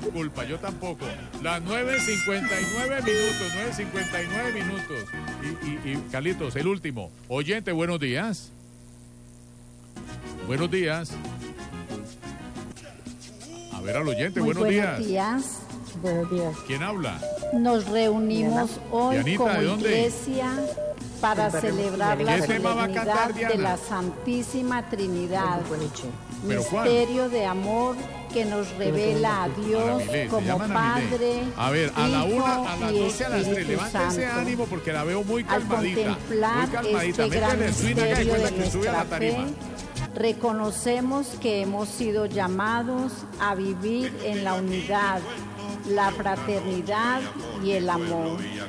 culpa, yo tampoco. Las 9:59 minutos, 9:59 minutos. Y Carlitos, el último. Oyente, buenos días. Buenos días. A ver al oyente, buenos días. Buenos días. ¿Quién habla? Nos reunimos hoy Dianita, como ¿de dónde? iglesia para celebrar la ¿Qué tema va a solemnidad cantar, Diana? de la Santísima Trinidad, ¿Pero cuál? misterio de amor que nos revela a Dios Aramilé, se como llaman Padre, A ver, a la Hijo 1, a las y 12, a las 3. Espíritu Levántese Santo. ánimo porque la veo muy Al calmadita. contemplar Muy calmadita. este gran Métele el swing acá y misterio cuenta de que sube a la nuestra fe, tarima. reconocemos que hemos sido llamados a vivir en la unidad, la fraternidad y el amor.